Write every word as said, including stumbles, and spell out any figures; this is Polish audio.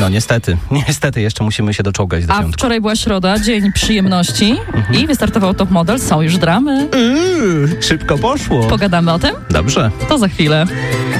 No niestety, niestety jeszcze musimy się doczołgać do A piątku. wczoraj była środa, dzień przyjemności Mhm. i wystartował Top Model. Są już dramy. Yy, szybko poszło. Pogadamy o tym? Dobrze. To za chwilę.